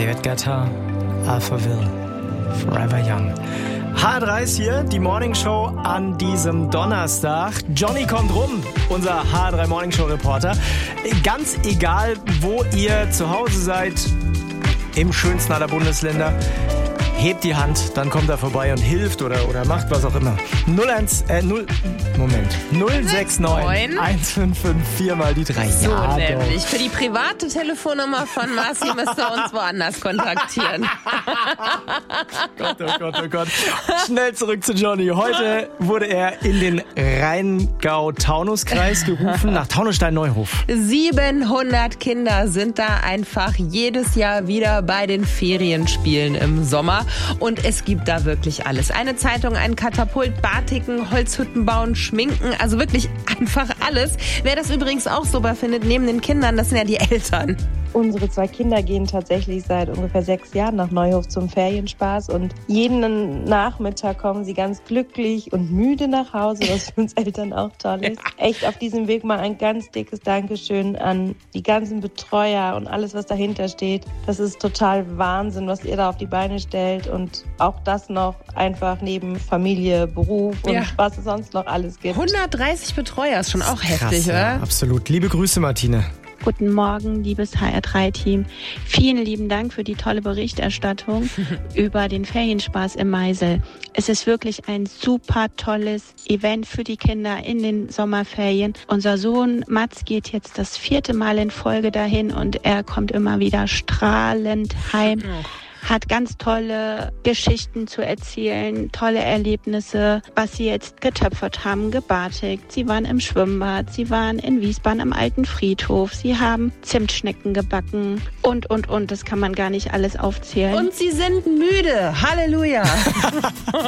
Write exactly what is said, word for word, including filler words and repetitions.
David Guetta, Alphaville, Forever Young. H drei ist hier, die Morningshow an diesem Donnerstag. Johnny kommt rum, unser H drei Morningshow Reporter. Ganz egal, wo ihr zu Hause seid, im schönsten aller Bundesländer, hebt die Hand, dann kommt er vorbei und hilft oder, oder macht was auch immer. null eins, äh, null, Moment, null sechs neun eins fünf fünf vier mal die drei. So ja, nämlich. doch. Für die private Telefonnummer von Marci müsst ihr uns woanders kontaktieren. Gott, oh Gott, oh Gott. Schnell zurück zu Johnny. Heute wurde er in den Rheingau-Taunus-Kreis gerufen, nach Taunusstein-Neuhof. siebenhundert Kinder sind da einfach jedes Jahr wieder bei den Ferienspielen im Sommer. Und es gibt da wirklich alles. Eine Zeitung, ein Katapult, Batiken, Holzhütten bauen, schminken. Also wirklich einfach alles. Wer das übrigens auch super findet, neben den Kindern, das sind ja die Eltern. Unsere zwei Kinder gehen tatsächlich seit ungefähr sechs Jahren nach Neuhof zum Ferienspaß und jeden Nachmittag kommen sie ganz glücklich und müde nach Hause, was für uns Eltern auch toll ist. Echt auf diesem Weg mal ein ganz dickes Dankeschön an die ganzen Betreuer und alles, was dahinter steht. Das ist total Wahnsinn, was ihr da auf die Beine stellt und auch das noch einfach neben Familie, Beruf und ja. was es sonst noch alles gibt. hundertdreißig Betreuer ist schon auch Krass, heftig, ja, oder? Absolut. Liebe Grüße, Martine. Guten Morgen, liebes H R drei Team. Vielen lieben Dank für die tolle Berichterstattung über den Ferienspaß im Meisel. Es ist wirklich ein super tolles Event für die Kinder in den Sommerferien. Unser Sohn Mats geht jetzt das vierte Mal in Folge dahin und er kommt immer wieder strahlend heim. Hat ganz tolle Geschichten zu erzählen, tolle Erlebnisse, was sie jetzt getöpfert haben, gebartigt. Sie waren im Schwimmbad, sie waren in Wiesbaden am alten Friedhof, sie haben Zimtschnecken gebacken und, und, und. Das kann man gar nicht alles aufzählen. Und sie sind müde. Halleluja.